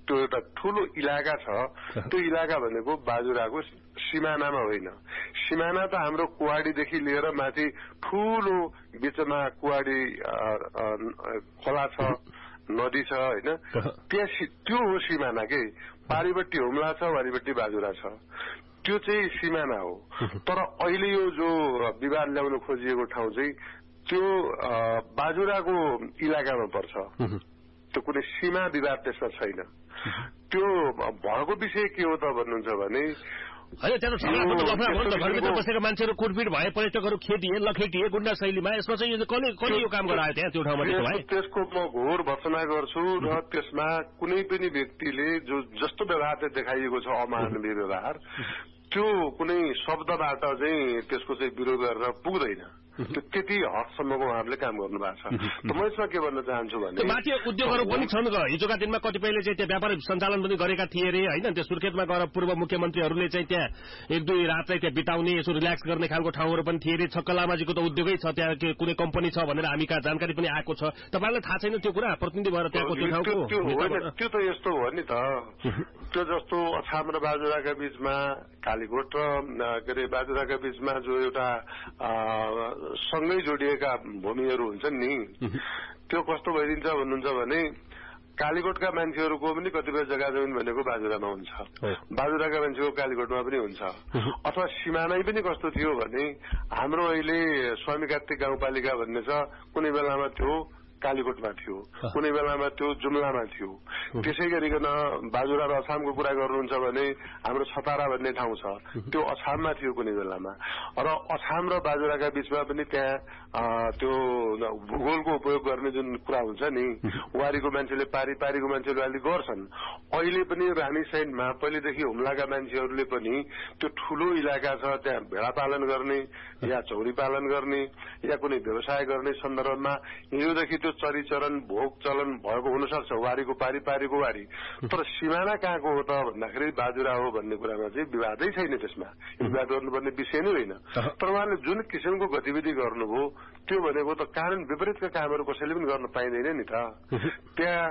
त्यो एउटा ठूलो इलाका छ त्यो इलाका भनेको बाजुराको सिमानामा होइन सिमाना त हाम्रो कुवाडीदेखि लिएर माथि ठूलो बीचमा कुवाडी खोला छ नदी छ हैन त्यो हो सिमाना के पारिपट्टि हुम्ला छ वारिपट्टि बाजुरा छ त्यो चाहिँ सिमाना हो तर अहिले यो जो विवाद ल्याउन खोजिएको ठाउँ चाहिँ त्यो बाजुराको इलाकामा पर्छ त्यो कुनै सीमा विवाद त्यसमा छैन त्यो भएको विषय के हो त भन्नुहुन्छ भने हैन त्यहाँ ढल्लाको लफडा भयो नि त घरभित्र बसेका मान्छेहरू कुटपिट भए पर्यटकहरू खेदिए लखेटिए गुण्डा शैलीमा यसमा चाहिँ कसले यो काम गरायो त्यहाँ त्यो ठाउँमा त्यसको म घोर भर्त्सना गर्छु र त्यसमा कुनै पनि व्यक्तिले जो जस्तो व्यवहार देखाइएको छ अमानवीय व्यवहार त्यो कुनै शब्दबाट चाहिँ त्यसको चाहिँ विरोध गरेर पुग्दैन त्यति हदसम्मको उहाँहरूले काम गर्नु भएको छ त म यसमा के भन्न चाहन्छु भने माथि उद्योगहरू पनि छन् हिजोका दिनमा कतिपयले चाहिँ त्यहाँ व्यापार सञ्चालन पनि गरेका थिए रे हैन त्यो सुर्खेतमा गएर पूर्व मुख्यमन्त्रीहरूले चाहिँ त्यहाँ एक दुई रात चाहिँ त्यहाँ बिताउने यसो रिल्याक्स गर्ने खालको ठाउँहरू पनि थिए रे छक्क लामाजीको त उद्योगै छ त्यहाँ कुनै कम्पनी छ भनेर हामी कहाँ जानकारी पनि आएको छ तपाईलाई थाहा छैन त्यो कुरा प्रतिनिधि भएर त्यहाँको त्यो ठाउँको त्यो त यस्तो हो नि त त्यो जस्तो अछाम र बाजुराका बीचमा कालीकोट र के अरे बाजुराका बीचमा जो एउटा सँगै जोडिएका भूमिहरू हुन्छन् नि त्यो कस्तो भइदिन्छ भन्नुहुन्छ भने कालीकोटका मान्छेहरूको पनि कतिपय जग्गा जमिन भनेको बाजुरामा हुन्छ बाजुराका मान्छेको कालीकोटमा पनि हुन्छ अथवा सिमानै पनि कस्तो थियो भने हाम्रो अहिले स्वामी कार्तिक गाउँपालिका भन्ने छ कुनै बेलामा त्यो कालीकोटमा थियो कुनै बेलामा त्यो जुम्लामा थियो त्यसै गरिकन बाजुरा र अछामको कुरा गर्नुहुन्छ भने हाम्रो छतारा भन्ने ठाउँ छ त्यो अछाममा थियो कुनै बेलामा र अछाम र बाजुराका बीचमा पनि त्यहाँ त्यो भूगोलको उपयोग गर्ने जुन कुरा हुन्छ नि वारीको मान्छेले पारीको मान्छेले अलि गर्छन् अहिले पनि रानीसैनमा पहिलेदेखि हुम्लाका मान्छेहरूले पनि त्यो ठूलो इलाका छ त्यहाँ भेडा पालन गर्ने या चौरी पालन गर्ने या कुनै व्यवसाय गर्ने सन्दर्भमा हिजोदेखि त्यो चरीचरण भोग चलन भएको हुन सक्छ वारीको पारीको वारी तर सिमाना कहाँको हो त भन्दाखेरि बाजुरा हो भन्ने कुरामा चाहिँ विवादै छैन त्यसमा विवाद गर्नुपर्ने विषय नै होइन तर उहाँले जुन किसिमको गतिविधि गर्नुभयो त्यो भनेको त कानून विपरीतका कामहरू कसैले पनि गर्न पाइँदैन नि त त्यहाँ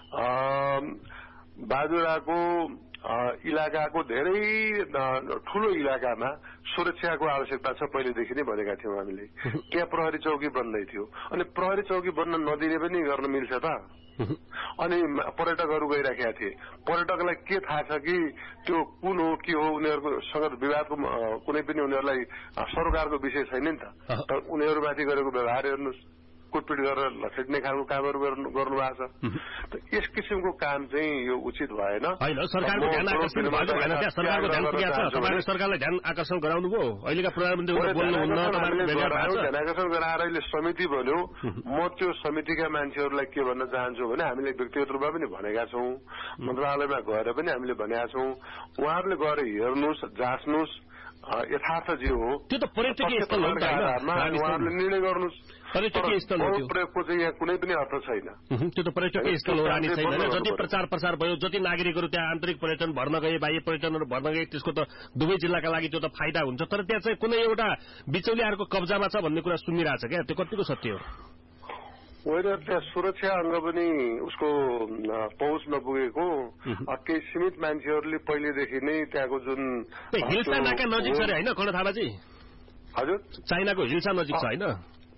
बाजुराको इलाकाको धेरै ठूलो इलाकामा सुरक्षाको आवश्यकता छ पहिलेदेखि नै भनेका थियौं हामीले त्यहाँ प्रहरी चौकी बन्दै थियो अनि प्रहरी चौकी बन्न नदिने पनि गर्न मिल्छ त अनि पर्यटकहरू गइराखेका थिए पर्यटकलाई के थाहा छ कि त्यो कुन हो के हो उनीहरूसँग विवादको कुनै पनि उनीहरूलाई सरकारको विषय छैन नि त तर उनीहरूमाथि गरेको व्यवहार हेर्नुहोस् कुटपिट गरेर लखेट्ने खालको कामहरू गर्नु भएको छ यस किसिमको काम चाहिँ यो उचित भएन सरकारको ध्यान आकर्षण भएको भएन त्यहाँ सरकारको ध्यान पुगेको छ तपाईले सरकारलाई ध्यान आकर्षण गराउनु भयो अहिलेका प्रधानमन्त्रीले बोल्नुहुन्न तपाईले ध्यान आकर्षण गराएर अहिले समिति बन्यो म त्यो समितिका मान्छेहरूलाई के भन्न चाहन्छु भने हामीले व्यक्तिगत रूपमा पनि भनेका छौं मन्त्रालयमा गएर पनि हामीले भनेका छौं उहाँहरूले गएर हेर्नुहोस् जाँच्नुहोस् यथार्थ जे हो त्यो त पर्यटकीय स्थल हो उहाँहरूले निर्णय गर्नुहोस् पर्यटकीय स्थल हो प्रयोगको चाहिँ यहाँ कुनै पनि अर्थ छैन त्यो त पर्यटकीय स्थल हो रानी छैन जति प्रचार प्रसार भयो जति नागरिकहरू त्यहाँ आन्तरिक पर्यटन भर्न गए बाह्य पर्यटनहरू भर्न गए त्यसको त दुवै जिल्लाका लागि त्यो त फाइदा हुन्छ तर त्यहाँ चाहिँ कुनै एउटा बिचौलियाहरूको कब्जामा छ भन्ने कुरा सुनिरहेछ क्या त्यो कतिको सत्य हो होइन त्यहाँ सुरक्षा अङ्ग पनि उसको पहुँच नपुगेको केही सीमित मान्छेहरूले पहिलेदेखि नै त्यहाँको जुन हिल्सा नाका नजिक छ अरे होइन कर्ण थापाजी हजुर चाइनाको हिल्सा नजिक छ होइन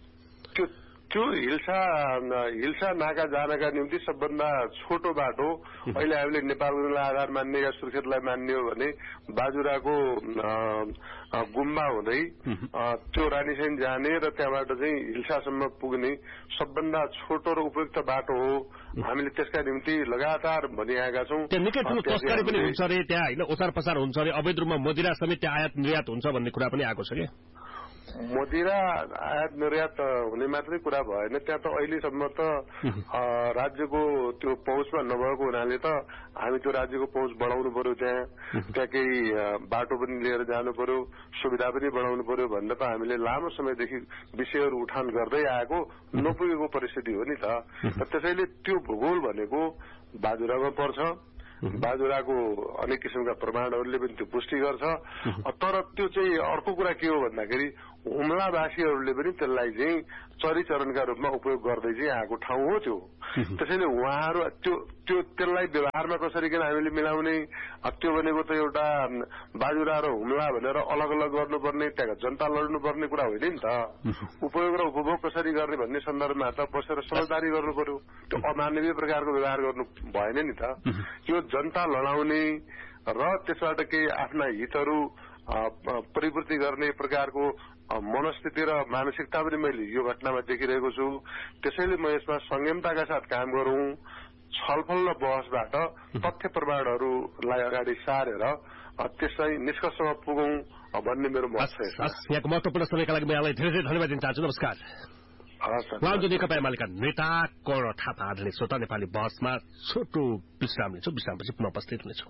त्यो हिल्सा नाका जानका निम्ति सबभन्दा छोटो बाटो अहिले हामीले नेपाललाई आधार मान्ने या सुर्खेतलाई मान्ने हो भने बाजुराको गुम्बा हुँदै त्यो रानीसैन जाने र त्यहाँबाट चाहिँ हिल्सासम्म पुग्ने सबभन्दा छोटो र उपयुक्त बाटो हो हामीले त्यसका निम्ति लगातार भनिआएका छौं त्यहाँ निकै ठूलो तस्करी पनि हुन्छ अरे त्यहाँ होइन ओसार पसार हुन्छ अरे अवैध रूपमा मदिरा समेत त्यहाँ आयात निर्यात हुन्छ भन्ने कुरा पनि आएको छ कि मदिरा आयात निर्यात हुने मात्रै कुरा भएन त्यहाँ त अहिलेसम्म त राज्यको त्यो पहुँचमा नभएको हुनाले त हामी त्यो राज्यको पहुँच बढाउनु पर्यो त्यहाँ केही बाटो पनि लिएर जानु पर्यो सुविधा पनि बढाउनु पर्यो भनेर त हामीले लामो समयदेखि विषयहरू उठान गर्दै आएको नपुगेको परिस्थिति हो नि त त्यसैले त्यो भूगोल भनेको बाजुरामा पर्छ बाजुराको अनेक किसिमका प्रमाणहरूले पनि त्यो पुष्टि गर्छ तर त्यो चाहिँ अर्को कुरा के हो भन्दाखेरि हुम्लावासीहरूले पनि त्यसलाई चाहिँ चरीचरणका रूपमा उपयोग गर्दै चाहिँ आएको ठाउँ हो त्यो। त्यसैले उहाँहरू त्यसलाई व्यवहारमा कसरी किन हामीले मिलाउने, त्यो भनेको त एउटा बाजुरा र हुम्ला भनेर अलग अलग गर्नुपर्ने, त्यहाँका जनता लड्नुपर्ने कुरा होइन नि त। उपयोग र उपभोग कसरी गर्ने भन्ने सन्दर्भमा त बसेर समझदारी गर्नु पर्यो। त्यो अमानवीय प्रकारको व्यवहार गर्नु भएन नि त। यो जनता लडाउने र त्यसबाट केही आफ्ना हितहरू परिपूर्ति गर्ने प्रकारको मनस्थिति र मानसिकता पनि मैले यो घटनामा देखिरहेको छु। त्यसैले म यसमा संयमताका साथ काम गरौं, छलफल र बहसबाट तथ्य प्रमाणहरूलाई अगाडि सारेर त्यसलाई निष्कर्षमा पुगौं भन्ने मेरो मत छ। यहाँको महत्त्वपूर्ण समयका लागि म यहाँलाई धेरै धेरै धन्यवाद दिन चाहन्छु। नमस्कार। उहाँको नेकपा एमालेका नेता कर्ण थापा। आदरणीय श्रोता, नेपाली बहसमा छोटो विश्राम लिन्छौँ। विश्रामपछि पुनः उपस्थित हुनेछौँ।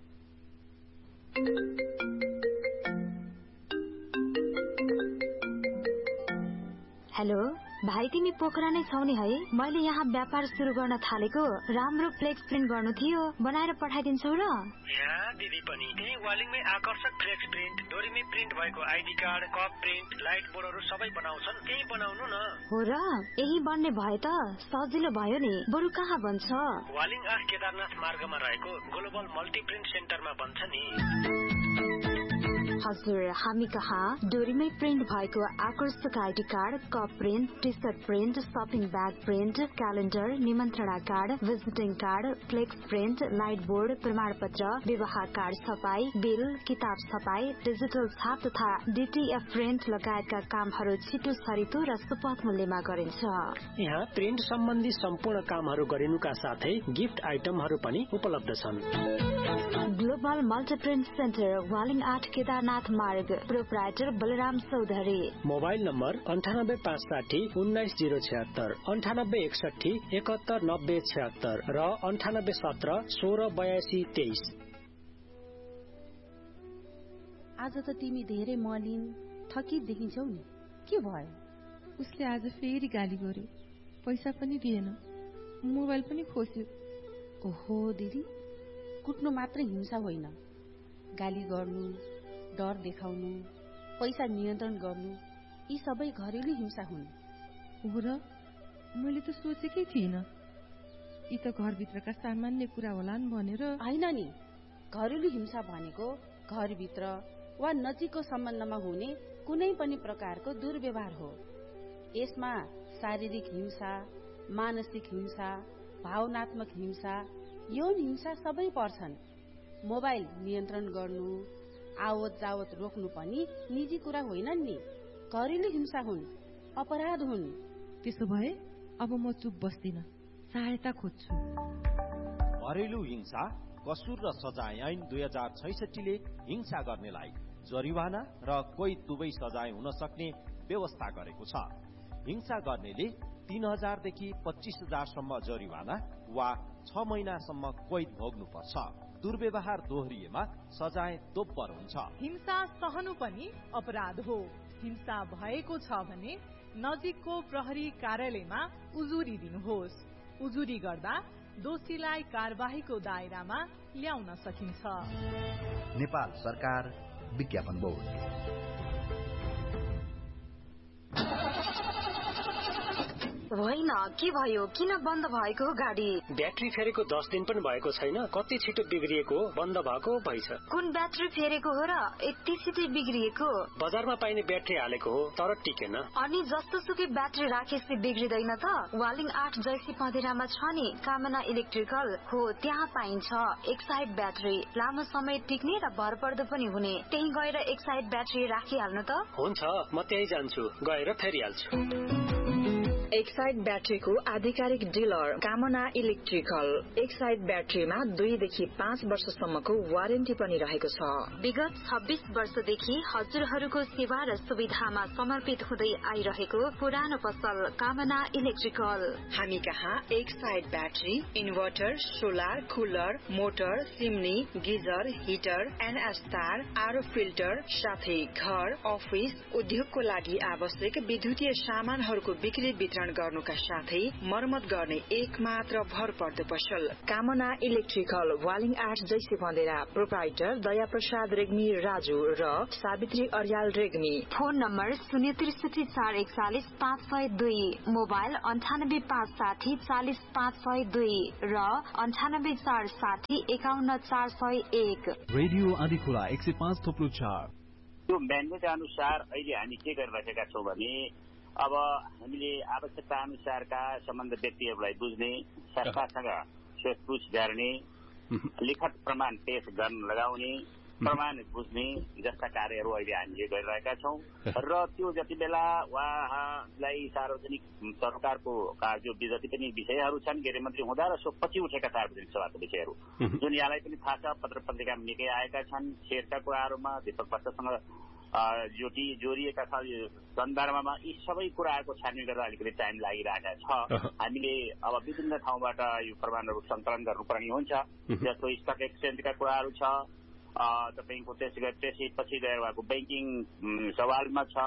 हेलो भाइ, तिमी पोखरा नै छौ नि है? मैले यहाँ व्यापार सुरु गर्न थालेको राम्रो फ्लेक्स प्रिन्ट गर्नु थियो, बनाएर पठाइदिन्छौ र? यहाँ दिदी पनि त्यही वालिङमै आकर्षक फ्लेक्स प्रिन्ट, डोरीमै प्रिन्ट भएको ID card, cup print, light बोर्डहरू सबै बनाउँछन्। त्यही बनाउनु न। हो र? यही बन्ने भए त सजिलो भयो नि। बरु कहाँ बन्छ? वालिङ 8 केदारनाथ मार्गमा रहेको ग्लोबल मल्टी प्रिन्ट सेन्टरमा बन्छ नि। हजुर, हामी कहाँ डोरीमै प्रिन्ट भएको आकर्षक ID card, cup print, T short print, shopping bag print, calendar, निमन्त्रणा card, visiting card, flex print, light board, प्रमाणपत्र, विवाह कार्ड छपाई, बिल, किताब छपाई, डिजिटल छाप तथा डीटीएफ प्रिन्ट लगायतका कामहरू छिटो छरितो र सुपथ मूल्यमा गरिन्छ। यहाँ प्रिन्ट सम्बन्धी सम्पूर्ण कामहरू गरिनुका साथै गिफ्ट आइटमहरू पनि उपलब्ध छन्। ग्लोबल मल्टीप्रिन्ट सेन्टर, वालिङ 8 केदारनाथ मार्ग, proprietor Balram Chaudhary. Mobile number 9856 19076, 9861 719076 र 9817 1682 23। आज त तिमी धेरै मलिन थकित देखिन्छौ नि, के भयो? उसले आज फेरि गाली गर्यो, पैसा पनि दिएन, मोबाइल पनि खोस्यो। ओहो दिदी, कुट्नु मात्र हिंसा होइन, गाली गर्नु, डर देखाउनु, पैसा नियन्त्रण गर्नु, यी सबै घरेलु हिंसा हुन्। हो र? मैले त सोचेकै थिइनँ, यी त घरभित्रका सामान्य कुरा होलान् भनेर। होइन नि, घरेलु हिंसा भनेको घरभित्र वा नजिकको सम्बन्धमा हुने कुनै पनि प्रकारको दुर्व्यवहार हो। यसमा शारीरिक हिंसा, मानसिक हिंसा, भावनात्मक हिंसा, यौन हिंसा सबै पर्छन्। मोबाइल नियन्त्रण गर्नु, आवत जावत रोक्नु पनि निजी कुरा होइनन् नि, घरेलु हिंसा हुन्, अपराध हुन्। त्यसो भए अब म चुप बस्दिन, सहायता खोज्छु। घरेलु हिंसा कसुर र सजाय ऐन 2066 ले हिंसा गर्नेलाई जरिवाना र कोही दुवै सजाय हुन सक्ने व्यवस्था गरेको छ। हिंसा गर्नेले 3000 देखि 25000 सम्म जरिवाना वा 6 महिनासम्म कैद भोग्नुपर्छ। दुर्व्यवहार दोहोरिएमा सजाय दोब्बर हुन्छ। हिंसा सहनु पनि अपराध हो। हिंसा भएको छ भने नजिकको प्रहरी कार्यालयमा उजुरी दिनुहोस्। उजुरी गर्दा दोषीलाई कारबाहीको दायरामा ल्याउन सकिन्छ। नेपाल सरकार, विज्ञापन बोर्ड। होइन, के भयो? किन बन्द भएको गाडी? ब्याट्री फेरेको 10 दिन पनि भएको छैन, कति छिटो बिग्रिएको, बन्द भएको भइछ। कुन ब्याट्री फेरेको हो र यति छिटो बिग्रिएको? बजारमा पाइने ब्याट्री हालेको हो, तर टिकेन। अनि जस्तो सुकै ब्याट्री राखेपछि बिग्रिदैन त? वालिङ 8 जैसी पँधेरामा छ नि कामना इलेक्ट्रिकल, हो त्यहाँ पाइन्छ एक साइड ब्याट्री, लामो समय टिक्ने र भरपर्दो पनि हुने। त्यही गएर एक साइड ब्याट्री राखिहाल्नु त। हुन्छ, म त्यही जान्छु, गएर फेरिहाल्छु। एक साइड ब्याट्रीको आधिकारिक डिलर कामना इलेक्ट्रिकल। एक साइड ब्याट्रीमा 2 देखि 5 वर्षसम्मको वारेन्टी पनि रहेको छ। विगत 26 वर्षदेखि हजुरहरूको सेवा र सुविधामा समर्पित हुँदै आइरहेको पुरानो पसल कामना इलेक्ट्रिकल। हामी कहाँ एक side battery, inverter, solar, cooler, motor, chimney, geyser, heater, NS तार, आरओ फिल्टर साथै घर, अफिस, उद्योगको लागि आवश्यक विद्युतीय सामानहरूको बिक्री वितरण गर्नुका साथै मर्मत गर्ने एक मात्र भरपर्दो पसल कामना इलेक्ट्रिकल वालिङ 8 जैसे बन्देरा प्रोप्राइटर दया प्रसाद रेग्मी राजु र Savitri Aryal Regmi phone number 063414502 mobile 9856040502 र 9846514401 रेडियो आदिखोला 105.4 त्यो म्यान्डेट अनुसार अहिले हामी के गरिरहेका छौँ भने अब हामीले आवश्यकता अनुसारका सम्बन्ध व्यक्तिहरूलाई बुझ्ने सरकारसँग सोधपुछ गर्ने लिखत प्रमाण पेश गर्न लगाउने प्रमाण बुझ्ने जस्ता कार्यहरू अहिले हामीले गरिरहेका छौँ र त्यो जति बेला उहाँलाई सार्वजनिक सरकारको कार्य जति पनि विषयहरू छन् गृहमन्त्री हुँदा र सो पछि उठेका सार्वजनिक सभाको विषयहरू जुन यहाँलाई पनि थाहा छ पत्र पत्रिकामा निकै आएका छन् शेरका कुराहरूमा दीपक भट्टसँग जोडिएका सन्दर्भमा यी सबै कुराहरूको छानबिन गरेर अलिकति टाइम लागिरहेका छ हामीले अब विभिन्न ठाउँबाट यो प्रमाणहरू सङ्कलन गर्नुपर्ने हुन्छ जस्तो स्टक एक्सचेन्जका कुराहरू छ तपाईको त्यसपछि गएर उहाँको ब्याङ्किङ सवालमा छ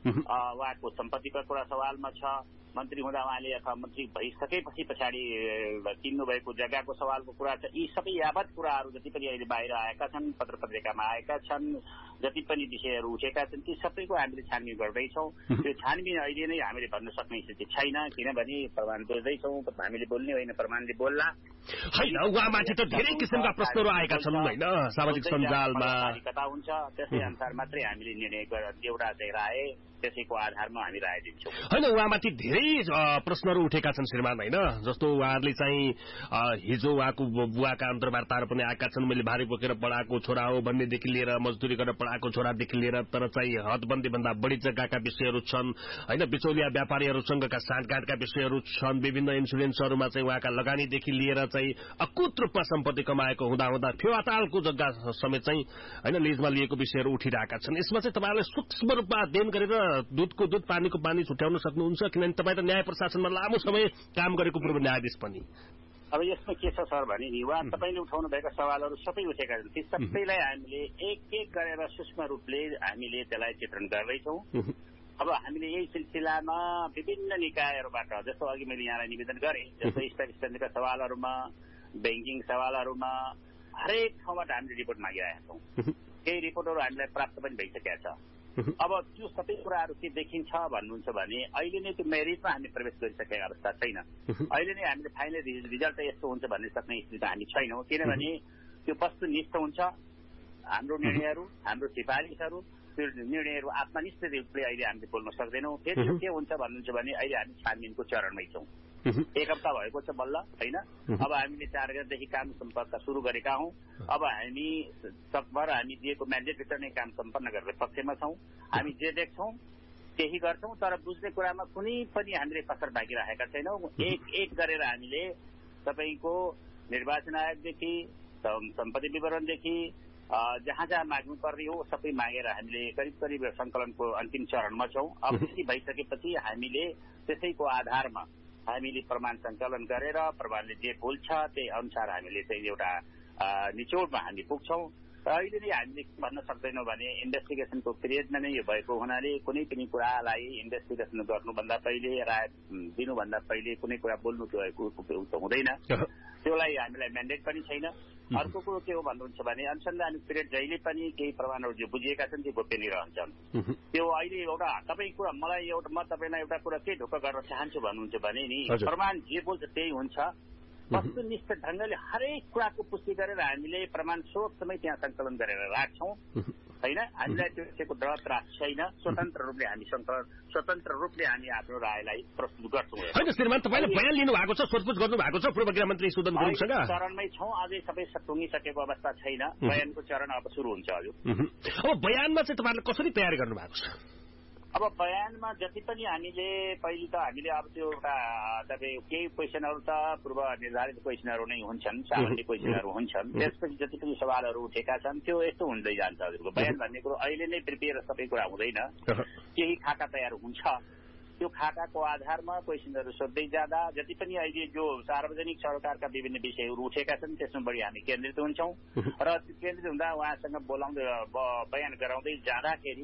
उहाँको सम्पत्तिका कुरा सवालमा छ मन्त्री हुँदा उहाँले अथवा मन्त्री भइसकेपछि पछाडि किन्नु भएको जग्गाको सवालको कुरा छ यी सबै यावत कुराहरू जति पनि अहिले बाहिर आएका छन् पत्र पत्रिकामा आएका छन् जति पनि विषयहरू उठेका छन् ती सबैको हामीले छानबिन गर्दैछौँ त्यो छानबिन अहिले नै हामीले भन्न सक्ने स्थिति छैन किनभने प्रमाण बुझ्दैछौँ हामीले बोल्ने होइन प्रमाणले बोल्ला होइन उहाँमाथि त धेरै किसिमका प्रश्नहरू आएका छन् होइन सामाजिक सञ्जालमा हुन्छ त्यसै अनुसार मात्रै हामीले निर्णय एउटा चाहिँ राय त्यसैको आधारमा हामी राय दिन्छौँ होइन उहाँमाथि धेरै प्रश्नहरू उठेका छन् श्रीमान होइन जस्तो उहाँहरूले चाहिँ हिजो उहाँको बुवाका अन्तर्वार्ताहरू पनि आएका छन् मैले भारी बोकेर पढाएको छोरा हो भन्नेदेखि लिएर मजदुरी गरेर पढाएको छोरादेखि लिएर तर चाहिँ हदबन्दी भन्दा बढी जग्गाका विषयहरू छन् होइन बिचौलिया व्यापारीहरूसँगका साँठगाँठका विषयहरू छन् विभिन्न इन्सुरेन्सहरूमा चाहिँ उहाँका लगानीदेखि लिएर चाहिँ अकुत रूपमा सम्पत्ति कमाएको हुँदा फेवातालको जग्गा समेत चाहिँ होइन लिजमा लिएको विषयहरू उठिरहेका छन् यसमा चाहिँ तपाईँहरूले सूक्ष्म रूपमा अध्ययन गरेर दूधको दूध पानीको पानी छुट्याउन सक्नुहुन्छ किनभने तपाईँ त न्याय प्रशासनमा लामो समय काम गरेको पूर्व न्यायाधीश पनि अब यसमा के छ सर भने नि उहाँ तपाईँले उठाउनु भएका सवालहरू सबै उठेका छन् ती सबैलाई हामीले एक एक गरेर सूक्ष्म रूपले हामीले त्यसलाई चित्रण गर्दैछौँ अब हामीले यही सिलसिलामा विभिन्न निकायहरूबाट जस्तो अघि मैले यहाँलाई निवेदन गरेँ जस्तो स्टक एक्सचेन्जका सवालहरूमा ब्याङ्किङ सवालहरूमा हरेक ठाउँबाट हामीले रिपोर्ट मागिरहेका छौँ केही रिपोर्टहरू हामीलाई प्राप्त पनि भइसकेका छ अब त्यो सबै कुराहरू के देखिन्छ भन्नुहुन्छ भने अहिले नै त्यो मेरिटमा हामी प्रवेश गरिसकेका अवस्था छैन अहिले नै हामीले फाइनल रिजल्ट यस्तो हुन्छ भन्ने सक्ने स्थिति हामी छैनौँ किनभने त्यो वस्तुनिष्ठ हुन्छ हाम्रो निर्णयहरू हाम्रो सिफारिसहरू त्यो निर्णयहरू आत्मनिष्ठ रूपले अहिले हामीले बोल्न सक्दैनौँ फेरि के हुन्छ भन्नुहुन्छ भने अहिले हामी छानबिनको चरणमै छौँ एक हप्ता भएको छ बल्ल होइन अब हामीले 4 गतेदेखि काम सम्पर्क सुरु गरेका हौँ अब हामी सकभर हामी दिएको म्यान्डेटभित्र नै काम सम्पन्न गर्ने पक्षमा छौँ हामी जे देख्छौँ त्यही गर्छौँ तर बुझ्ने कुरामा कुनै पनि हामीले कसर बाँकी राखेका छैनौँ एक एक गरेर हामीले तपाईँको निर्वाचन आयोगदेखि सम्पत्ति विवरणदेखि जहाँ जहाँ माग्नु पर्ने हो सबै मागेर हामीले करिब करिब संकलनको अन्तिम चरणमा छौँ अब त्यति भइसकेपछि हामीले त्यसैको आधारमा हामीले प्रमाण सङ्कलन गरेर प्रमाणले जे बोल्छ त्यही अनुसार हामीले चाहिँ एउटा निचोडमा हामी पुग्छौँ र अहिले नै हामीले भन्न सक्दैनौँ भने इन्भेस्टिगेसनको पिरियडमा नै यो भएको हुनाले कुनै पनि कुरालाई इन्भेस्टिगेसन गर्नुभन्दा पहिले राय दिनुभन्दा पहिले कुनै कुरा बोल्नु हुँदैन त्यसलाई हामीलाई म्यान्डेट पनि छैन अर्को कुरो के हो भन्नुहुन्छ भने अनुसन्धान पिरियड जहिले पनि केही प्रमाणहरू जो बुझिएका छन् त्यो गोप्य नै रहन्छन् त्यो अहिले एउटा तपाईँ कुरा मलाई म तपाईँलाई एउटा कुरा के ढुक्क गर्न चाहन्छु भन्नुहुन्छ भने नि प्रमाण जे बोल्छ त्यही हुन्छ वस्तुनिष्ठ ढङ्गले हरेक कुराको पुष्टि गरेर हामीले प्रमाण स्रोतसम्मै त्यहाँ सङ्कलन गरेर राख्छौँ होइन हामीलाई त्यसको डर त्रास छैन स्वतन्त्र रूपले हामी आफ्नो रायलाई प्रस्तुत गर्छौँ होइन श्रीमान तपाईँले बयान लिनु भएको छ सोधपुछ गर्नु भएको छ पूर्व गृहमन्त्री सुदन गुरुङसँग चरणमै छौँ अझै सबै टुङ्गिसकेको अवस्था छैन बयानको चरण अब सुरु हुन्छ हजुर अब बयानमा चाहिँ तपाईँले कसरी तयारी गर्नु भएको छ अब बयानमा जति पनि हामीले पहिले त हामीले अब त्यो एउटा तपाईँ केही क्वेसनहरू त पूर्व निर्धारित क्वेसनहरू नै हुन्छन् सामान्य क्वेसनहरू हुन्छन् त्यसपछि जति पनि सवालहरू उठेका छन् त्यो यस्तो हुँदै जान्छ हजुरको बयान भन्ने कुरो अहिले नै प्रिपेयर सबै कुरा हुँदैन केही खाका तयार हुन्छ त्यो खाकाको आधारमा क्वेसनहरू सोध्दै जाँदा जति पनि अहिले जो सार्वजनिक सरकारका विभिन्न विषयहरू उठेका छन् त्यसमा बढी हामी केन्द्रित हुन्छौँ र केन्द्रित हुँदा उहाँसँग बोलाउँदै बयान गराउँदै जाँदाखेरि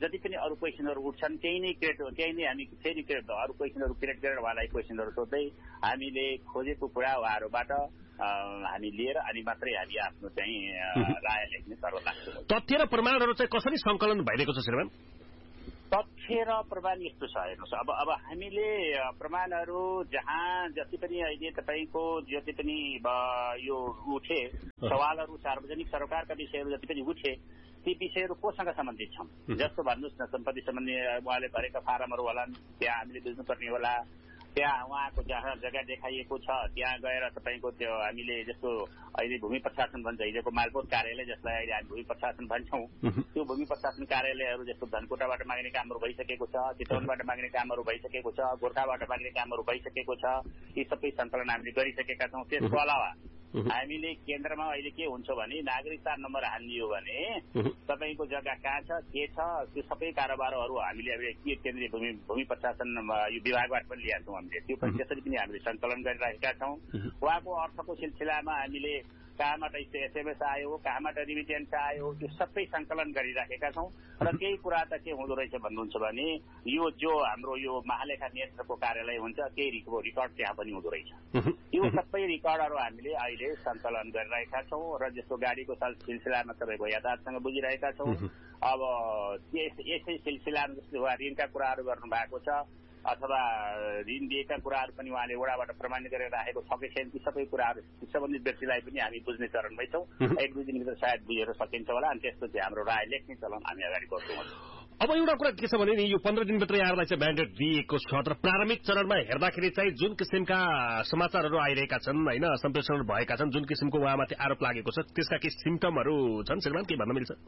जति पनि अरू क्वेसनहरू उठ्छन् त्यही नै हामी फेरि अरू क्वेसनहरू क्रिएट गरेर उहाँलाई क्वेसनहरू सोध्दै हामीले खोजेको कुरा उहाँहरूबाट हामी लिएर अनि मात्रै हामी आफ्नो चाहिँ राय लेख्ने सर्व लाग्छ। तथ्य र प्रमाणहरू चाहिँ कसरी संकलन भइरहेको छ श्रीमान? तथ्य र प्रमाण यस्तो छ, हेर्नुहोस् अब हामीले प्रमाणहरू जहाँ जति पनि अहिले तपाईँको जति पनि यो उठे सवालहरू सार्वजनिक सरकारका विषयहरू जति पनि उठे ती विषयहरू कोसँग सम्बन्धित छन्? जस्तो भन्नुहोस् न, सम्पत्ति सम्बन्धी उहाँले भरेका फारमहरू होलान्, त्यहाँ हामीले बुझ्नुपर्ने होला। त्यहाँ उहाँको जहाँ जग्गा देखाइएको छ त्यहाँ गएर तपाईँको त्यो हामीले जस्तो अहिले भूमि प्रशासन भन्छ, हिजोको मालपोत कार्यालय जसलाई अहिले हामी भूमि प्रशासन भन्छौँ, त्यो भूमि प्रशासन कार्यालयहरू जस्तो धनकुटाबाट माग्ने कामहरू भइसकेको छ, चितवनबाट माग्ने कामहरू भइसकेको छ, गोर्खाबाट माग्ने कामहरू भइसकेको छ। यी सबै सङ्कलन हामीले गरिसकेका छौँ। त्यसको अलावा हामीले केन्द्रमा अहिले के हुन्छ भने नागरिकता नम्बर हालिदियो भने तपाईँको जग्गा कहाँ छ के छ त्यो सबै कारोबारहरू हामीले अब के केन्द्रीय भूमि प्रशासन यो विभागबाट पनि ल्याएको छौँ। हामीले त्यो पनि त्यसरी पनि हामीले सङ्कलन गरिरहेका छौँ। उहाँको अर्थको सिलसिलामा हामीले कहाँबाट एसएमएस आयो, कहाँबाट रिमिटेन्स आयो, त्यो सबै सङ्कलन गरिराखेका छौँ। र केही कुरा त के हुँदो रहेछ भन्नुहुन्छ भने यो जो हाम्रो यो महालेखा नियन्त्रकको कार्यालय हुन्छ केही रिकर्ड त्यहाँ पनि हुँदो रहेछ। यो सबै रिकर्डहरू हामीले अहिले सङ्कलन गरिरहेका छौँ र जस्तो गाडीको सिलसिलामा तपाईँको यातायातसँग बुझिरहेका छौँ। अब यसै सिलसिलामा जस्तो उहाँ ऋणका कुराहरू गर्नु भएको छ अथवा ऋण दिएका कुराहरू पनि उहाँले वडाबाट प्रमाणित गरेर राखेको छ कि छैन ती सबै कुराहरू सम्बन्धित व्यक्तिलाई पनि हामी बुझ्ने चरणमै छौँ। एक दुई दिनभित्र सायद बुझेर सकिन्छ होला अनि त्यसपछि हाम्रो राय लेख्ने चलन हामी अगाडि बढ्छौँ। अब एउटा कुरा के छ भने नि यो 15 दिनभित्र यहाँलाई चाहिँ म्यान्डेट दिएको छ तर प्रारम्भिक चरणमा हेर्दाखेरि चाहिँ जुन किसिमका समाचारहरू आइरहेका छन् होइन, सम्प्रेषण भएका छन्, जुन किसिमको उहाँमाथि आरोप लागेको छ त्यसका केही सिम्टमहरू छन् श्रीमान, के भन्न मिल्छ?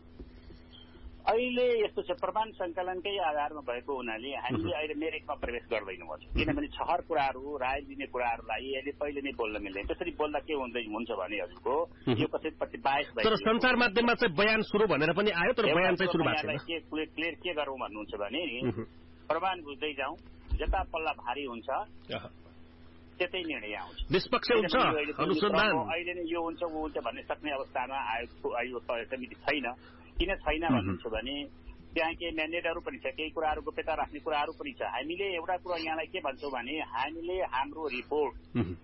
अहिले यस्तो छ, प्रमाण सङ्कलनकै आधारमा भएको हुनाले हामीले अहिले मेरिटमा प्रवेश गर्दैनौँ हजुर, किनभने छहर कुराहरू राय दिने कुराहरूलाई अहिले पहिले नै बोल्न मिल्दैन। त्यसरी बोल्दा के हुन्छ भने हजुरको यो कसैप्रति बायस भयो। तर सञ्चार माध्यममा चाहिँ बयान सुरु भनेर पनि आयो तर बयान चाहिँ सुरु भएको छैन। क्लियर के गरौँ भन्नुहुन्छ भने प्रमाण बुझ्दै जाउँ, जता पल्ला भारी हुन्छ त्यतै निर्णय आउँछ, निष्पक्ष हुन्छ अनुसन्धान। अहिले नै यो हुन्छ ऊ हुन्छ भन्ने सक्ने अवस्थामा आयो समिति छैन। किन छैन भन्नुहुन्छ भने त्यहाँ केही म्यान्डेटहरू पनि छ, केही कुराहरू गोप्यता राख्ने कुराहरू पनि छ। हामीले एउटा कुरा यहाँलाई के भन्छौँ भने हामीले हाम्रो रिपोर्ट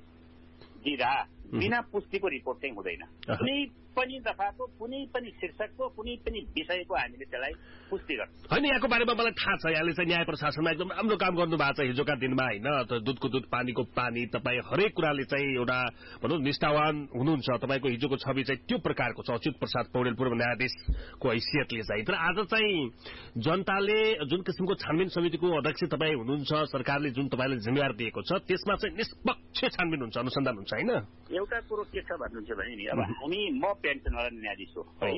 दिँदा बिना पुष्टिको रिपोर्ट चाहिँ हुँदैन। कुनै पनि दफाको कुनै पनि शीर्षकको कुनै पनि विषयको हामीले त्यसलाई पुष्टि गर्छौँ। होइन, यहाँको बारेमा मलाई थाहा छ, यहाँले चाहिँ न्याय प्रशासनमा एकदम राम्रो काम गर्नु भएको छ हिजोका दिनमा होइन। दुधको दुध पानीको पानी, तपाईँ हरेक कुराले चाहिँ एउटा भनौँ निष्ठावान हुनुहुन्छ। तपाईँको हिजोको छवि चाहिँ त्यो प्रकारको छ, अच्युत प्रसाद पौडेल पूर्व न्यायाधीशको हैसियतले चाहिँ। तर आज चाहिँ जनताले जुन किसिमको छानबिन समितिको अध्यक्ष तपाईँ हुनुहुन्छ, सरकारले जुन तपाईँले जिम्मेवार दिएको छ त्यसमा चाहिँ निष्पक्ष छानबिन हुन्छ, अनुसन्धान हुन्छ होइन। एउटा कुरो के छ भन्नुहुन्छ भने नि अब म पेन्सनवाला न्यायाधीश हो है।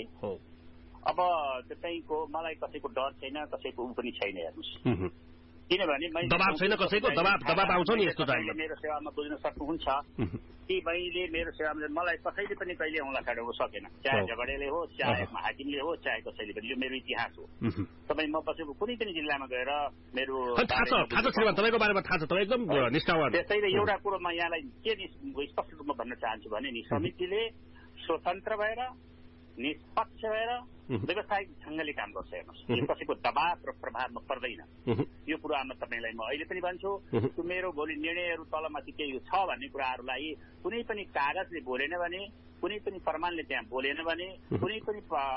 अब तपाईँको मलाई कसैको डर छैन, कसैको ऊ पनि छैन हेर्नुहोस्, किनभने दबाब छैन कसैको, दबाब आउँछ नि यस्तो टाइममा। मेरो सेवामा बुझ्न सक्नुहुन्छ कि मैले मेरो सेवामा मलाई कसैले पनि कहिले औँला खडाउन सकेन, चाहे झगडेले हो, चाहे हाकिमले हो, चाहे कसैले पनि। यो मेरो इतिहास हो। तपाईँ म बसेको कुनै पनि जिल्लामा गएर मेरो तपाईँको बारेमा थाहा छ, तपाईँ एकदम निष्ठावान। त्यसैले एउटा कुरो म यहाँलाई के स्पष्ट रूपमा भन्न चाहन्छु भने नि समितिले स्वतन्त्र भएर निष्पक्ष भएर व्यावसायिक ढङ्गले काम गर्छ हेर्नुहोस्। यो कसैको दबाव र प्रभावमा पर्दैन। यो कुरामा तपाईँलाई म अहिले पनि भन्छु, त्यो मेरो भोलि निर्णयहरू तलमाथि केही छ भन्ने कुराहरूलाई कुनै पनि कागजले बोलेन भने, कुनै पनि प्रमाणले त्यहाँ बोलेन भने, कुनै पनि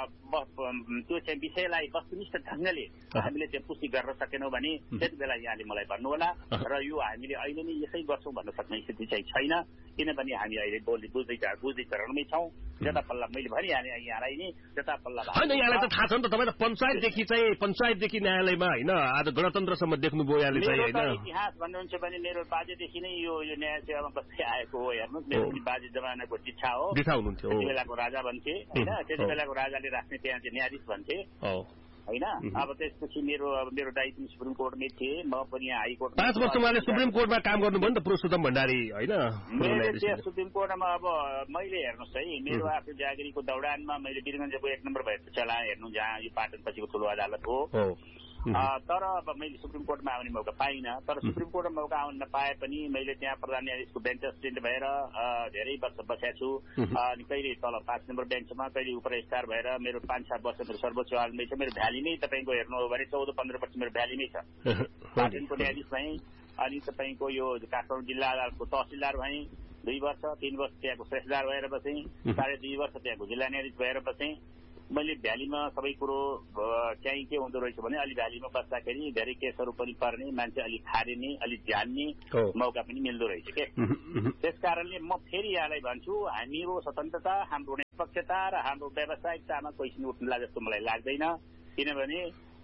त्यो चाहिँ विषयलाई वस्तुनिष्ठ ढङ्गले हामीले त्यहाँ पुष्टि गर्न सकेनौँ भने त्यति बेला यहाँले मलाई भन्नुहोला। र यो हामीले अहिले नै यसै गर्छौँ भन्न सक्ने स्थिति चाहिँ छैन, किनभने हामी अहिले बुझ्दै चरणमै छौँ। जता पल्ला मैले भनिहालेँ यहाँलाई नि, जता पल्ला होइन यहाँलाई त थाहा छ नि त, तपाईँ त पञ्चायतदेखि न्यायालयमा होइन आज गणतन्त्रसम्म देख्नुभयो यहाँले चाहिँ होइन। इतिहास भन्नुहुन्छ भने मेरो बाजेदेखि नै यो न्याय सेवामा बस्दै आएको हो हेर्नुहोस्। मेरो पनि बाजे जमानाको शिक्षा हो, त्यति बेलाको राजा भन्थे होइन, त्यति बेलाको राजाले राख्ने त्यहाँ चाहिँ न्यायाधीश भन्थे होइन। अब त्यसपछि मेरो दाइ पनि सुप्रिम कोर्टमै थिए, म पनि यहाँ हाई कोर्ट 5 वर्ष उहाँले सुप्रिम कोर्टमा काम गर्नुभयो नि त, पुरुषोत्तम भण्डारी होइन। मेरो त्यहाँ सुप्रिम कोर्टमा अब मैले हेर्नुहोस् है, मेरो आफ्नो जागिरीको दौडानमा मैले वीरगञ्जको 1 नम्बर भएको चलाएँ हेर्नु, जहाँ यो पाटन पछिको ठुलो अदालत हो। तर अब मैले सुप्रिम कोर्टमा आउने मौका पाइनँ। तर सुप्रिम कोर्टमा मौका आउन नपाए पनि मैले त्यहाँ प्रधान न्यायाधीशको बेन्च असिस्टेन्ट भएर धेरै वर्ष बसेको छु। अनि कहिले तल 5 नम्बर बेन्चमा, कहिले उप रजिस्ट्रार भएर मेरो 5-7 वर्ष मेरो सर्वोच्च अदालतमै छ। मेरो भ्यालीमै तपाईँको हेर्नु हो भने 14-15 वर्ष मेरो भ्यालीमै छ। पाटनको न्यायाधीश भएँ, अनि तपाईँको यो काठमाडौँ जिल्ला अदालतको तहसिलदार भएँ 2 वर्ष, 3 वर्ष त्यहाँको सेसदार भएर बसेँ, 2.5 वर्ष त्यहाँको जिल्ला न्यायाधीश भएर बसेँ। मैले भ्यालीमा सबै कुरो चाहिँ के हुँदो रहेछ भने अलि भ्यालीमा बस्दाखेरि धेरै केसहरू पनि पर्ने, मान्छे अलिक खारिने, अलिक जान्ने मौका पनि मिल्दो रहेछ के। त्यस कारणले म फेरि यहाँलाई भन्छु, हाम्रो स्वतन्त्रता, हाम्रो निष्पक्षता र हाम्रो व्यावसायिकतामा क्वेसन उठ्नुला जस्तो मलाई लाग्दैन। किनभने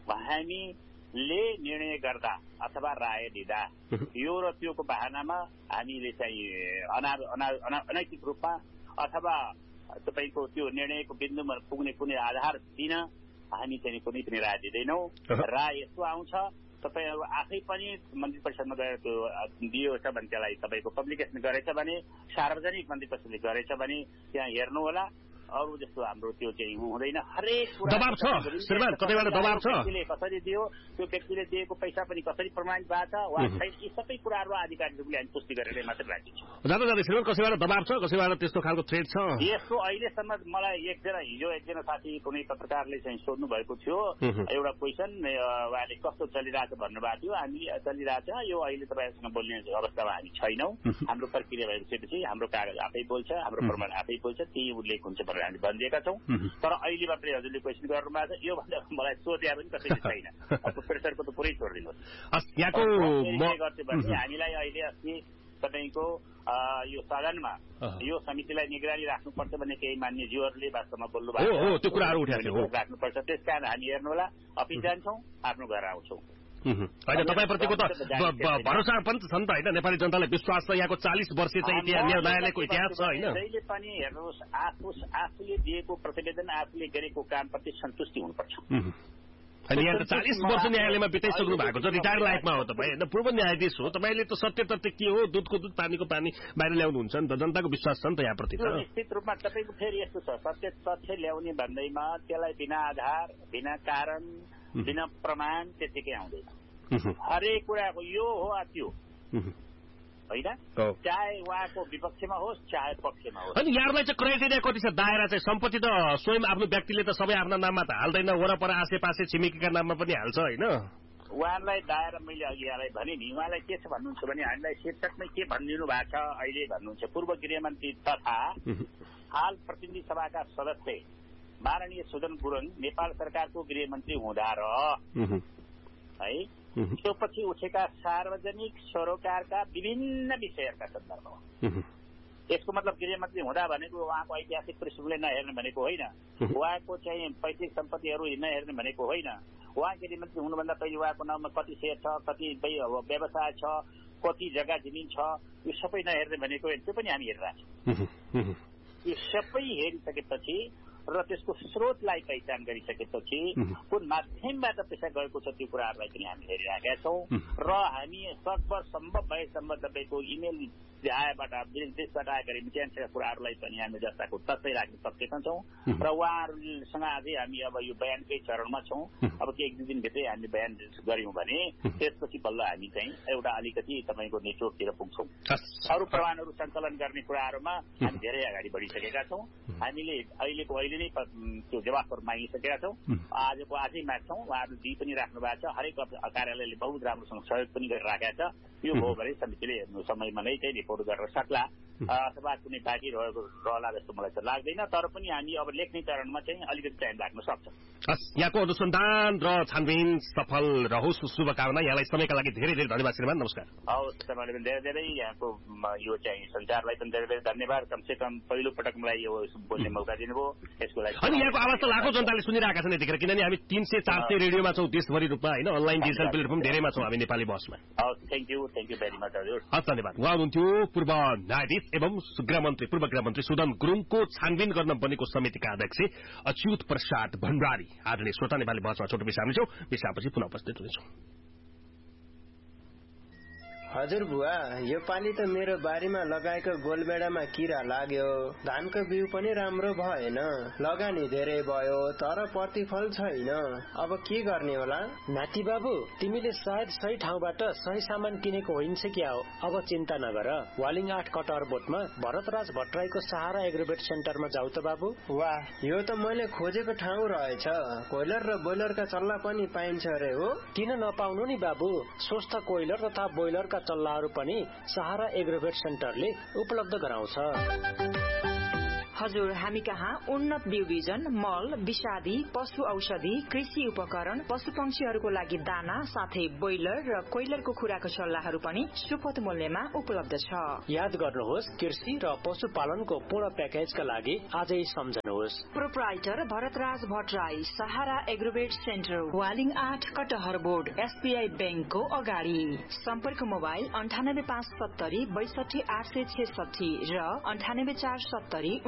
हामीले निर्णय गर्दा अथवा राय दिँदा यो र त्योको बहानामा हामीले चाहिँ अनैतिक रूपमा अथवा तपाईको त्यो निर्णयको बिन्दुमा पुग्ने कुनै आधार दिन हामी चाहिँ कुनै पनि राय दिँदैनौँ। राय यस्तो आउँछ, तपाईँहरू आफै पनि मन्त्री परिषदमा गएर त्यो दियो छ भने त्यसलाई तपाईँको पब्लिकेसन गरेछ भने, सार्वजनिक मन्त्री परिषदले गरेछ भने त्यहाँ हेर्नु होला। अरू जस्तो हाम्रो त्यो चाहिँ हुँदैन। हरेक दबाब छ श्रीमान, कतैबाट दबाब छ, कसरी दियो, त्यो व्यक्तिले दिएको पैसा पनि कसरी प्रमाणित भएको छ वा छैन, यी सबै कुराहरू अधिकारीहरूले हामी पुष्टि गरेर मात्रै राखिन्छ। जाँदा जाँदै श्रीमान कसैबाट दबाब छ, कसैबाट त्यस्तो खालको थ्रेट छ? यस्तो अहिलेसम्म मलाई एकजना साथी कुनै पत्रकारले चाहिँ सोध्नु भएको थियो एउटा क्वेसन, उहाँले कस्तो चलिरहेछ भन्नुभएको थियो। हामी चलिरहेछ, यो अहिले तपाईँहरूसँग बोल्ने अवस्थामा हामी छैनौँ। हाम्रो प्रक्रिया भइसकेपछि हाम्रो कागज आफै बोल्छ, हाम्रो प्रमाण आफै बोल्छ, त्यही उल्लेख हुन्छ भनेर हामी भनिदिएका छौँ। तर अहिले मात्रै हजुरले क्वेसन गर्नुभएको छ, योभन्दा मलाई सोध्या पनि कसैले छैन। अब प्रेसरको त पुरै छोडिदिनुहोस्। गर्छ भने हामीलाई अहिले अस्ति तपाईँको यो सदनमा यो समितिलाई निगरानी राख्नुपर्छ भन्ने केही मान्यज्यूहरूले वास्तवमा बोल्नु भएको राख्नुपर्छ। त्यस कारण हामी हेर्नु होला, अफिस जान्छौँ, आफ्नो घर आउँछौँ। होइन, तपाईँप्रतिको त भरोसा पनि छ नि त होइन, नेपाली जनतालाई विश्वास छ, यहाँको 40 वर्ष चाहिँ न्यायालयको इतिहास छ होइन। जहिले पनि हेर्नुहोस्, आफूले दिएको प्रतिवेदन, आफूले गरेको कामप्रति सन्तुष्टि हुनुपर्छ। यहाँ त 40 वर्ष न्यायालयमा बिताइसक्नु भएको छ, रिटायर्ड लाइफमा हो तपाईँ होइन, पूर्व न्यायाधीश हो तपाईँले, त सत्य तथ्य के हो, दुधको दुध पानीको पानी बाहिर ल्याउनुहुन्छ नि त, जनताको विश्वास छ नि त यहाँप्रति। निश्चित रूपमा तपाईँको फेरि यस्तो छ, सत्य तथ्य ल्याउने भन्दैमा त्यसलाई बिना आधार, बिना कारण, बिना प्रमाण त्यतिकै आउँदैन। हरेक कुराको यो हो त्यो होइन, चाहे उहाँको विपक्षमा होस् चाहे पक्षमा होस्। अनि यहाँलाई चाहिँ क्राइटेरिया कति छ, दायरा चाहिँ? सम्पत्ति त स्वयं आफ्नो व्यक्तिले त सबै आफ्नो नाममा त हाल्दैन, वरपर आसेपासे छिमेकीका नाममा पनि हाल्छ होइन। उहाँलाई दायरा मैले अघि यहाँलाई भने नि, उहाँलाई के छ भन्नुहुन्छ भने हामीलाई शीर्षकमै के भनिदिनु भएको छ अहिले भन्नुहुन्छ, पूर्व गृहमन्त्री तथा हाल प्रतिनिधि सभाका सदस्य माननीय सुदन गुरुङ नेपाल सरकारको गृहमन्त्री हुँदा र है त्यो पछि उठेका सार्वजनिक सरोकारका विभिन्न विषयहरूका सन्दर्भमा। यसको मतलब गृहमन्त्री हुँदा भनेको उहाँको ऐतिहासिक पृष्ठभूमिले नहेर्ने भनेको होइन, उहाँको चाहिँ पैतृक सम्पत्तिहरू नहेर्ने भनेको होइन, उहाँ गृहमन्त्री हुनुभन्दा पहिले उहाँको नाममा कति सेयर छ, कति व्यवसाय छ, कति जग्गा जमिन छ, यो सबै नहेर्ने भनेको त्यो पनि हामी हेरिरहेको छौँ। यो सबै हेरिसकेपछि र त्यसको स्रोतलाई पहिचान गरिसकेपछि कुन माध्यमबाट पैसा गएको छ त्यो कुराहरूलाई पनि हामी हेरिरहेका छौँ। र हामी सकभर सम्भव भएसम्म तपाईँको इमेल आएबाट विदेशबाट आएका रिमिटेन्सका कुराहरूलाई पनि हामी जस्ताको तस्तै राख्न सकेका छौँ। र उहाँहरूसँग अझै हामी अब यो बयानकै चरणमा छौँ। अब के 1-2 दिनभित्रै हामी बयान गऱ्यौँ भने त्यसपछि बल्ल हामी चाहिँ एउटा अलिकति तपाईँको नेटवर्कतिर पुग्छौँ। अरू प्रमाणहरू सङ्कलन गर्ने कुराहरूमा हामी धेरै अगाडि बढिसकेका छौँ। हामीले अहिले नै त्यो जवाफहरू मागिसकेका छौँ। आजको आजै माग्छौँ, उहाँहरू दिइ पनि राख्नु भएको छ, हरेक कार्यालयले बहुत राम्रोसँग सहयोग पनि गरिराखेका छ। यो हो भने समितिले समयमा नै चाहिँ रिपोर्ट गरेर सक्ला अथवा कुनै बाँकी रहला जस्तो मलाई त लाग्दैन। तर पनि हामी अब लेख्ने चरणमा चाहिँ अलिकति टाइम लाग्न सक्छ। यहाँको अनुसन्धान र छानबिन सफल रहोस्, शुभकामना। यहाँलाई समयका लागि धेरै धेरै धन्यवाद श्रीमान, नमस्कार। हवस्, तपाईँले पनि धेरै धेरै यहाँको यो चाहिँ सञ्चारलाई पनि धेरै धेरै धन्यवाद। कमसे कम पहिलो पटक मलाई यो बोल्ने मौका दिनुभयो, यसको लागि। अनि यहाँको आवाज त लाखौँ जनताले सुनिरहेका छन् यतिखेर, किनभने हामी 300-400 रेडियोमा छौँ देशभरि रूपमा होइन, अनलाइन डिजिटल प्लेटफर्म धेरैमा छौँ हामी नेपाली बसमा। हवस्, थ्याङ्क यू भेरी मच हजुर। हस्, धन्यवाद। उहाँ हुनुहुन्थ्यो पूर्व न्यायाधीश एवं पूर्व गृहमन्त्री सुदन गुरुङको छानबिन गर्न बनेको समितिका अध्यक्ष अच्युत प्रसाद भण्डारी। आदरणीय श्रोता, नेपाली बसमा छोटो विश्राम लिन्छौँ, विश्रामपछि पुनः उपस्थित हुनेछौँ। हजुर बुवा, यो पालि त मेरो बारीमा लगाएको गोलबेडामा किरा लाग्यो, धानको बिउ पनि राम्रो भएन, लगानी धेरै भयो तर प्रतिफल छैन, अब के गर्ने होला? नाति बाबु, तिमीले सायद सही ठाउँबाट सही सामान किनेको होइन्छ क्या हो। अब चिन्ता नगर, वालिङ 8 कटहर बोटमा भरतराज भट्टराईको सहारा एग्रोवेट सेन्टरमा जाऊ त बाबु। वाह, यो त मैले खोजेको ठाउँ रहेछ। कोइलर र बोइलरका चल्ला पनि पाइन्छ अरे हो? किन नपाउनु नि बाबु, स्वस्थ कोइलर तथा बोइलरका चल्लाहरू पनि सहारा एग्रोवेट सेन्टरले उपलब्ध गराउँछ। हजुर, हामी कहाँ उन्नत बिउ बिजन, मल, विषादी, पशु औषधि, कृषि उपकरण, पशु पंक्षीहरूको लागि दाना साथै बोइलर र कोइलरको खुराको सल्लाहहरू पनि सुपथ मूल्यमा उपलब्ध छ। याद गर्नुहोस्, कृषि र पशुपालनको पूर्ण प्याकेजका लागि आजै सम्झनुहोस्। प्रोप्राइटर भरतराज भट्टराई, सहारा एग्रोवेट सेन्टर, वालिङ 8 कटहर बोर्ड, एसबीआई बैंकको अगाडि। सम्पर्क मोबाइल 98570 62866 र 98470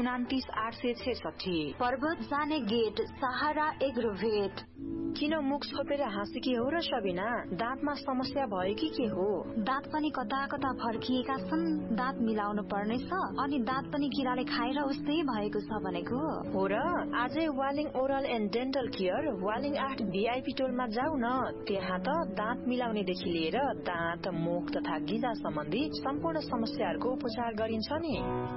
29 पर्वत जाने गेट, सहारा एग्रोवेट। किन मुख छोपेर हाँसेकी हो र सबिना? दाँतमा समस्या भयो कि के हो? दाँत पनि कता कता फर्किएका छन्, दाँत मिलाउनु पर्नेछ, अनि दाँत पनि किराले खाएर उस्तै भएको छ भनेको हो र। आजै Waling oral and dental care, Waling 8 VIP टोलमा जाऊ न। त्यहाँ त दाँत मिलाउनेदेखि लिएर दाँत, मुख तथा गिजा सम्बन्धी सम्पूर्ण समस्याहरूको उपचार गरिन्छ नि।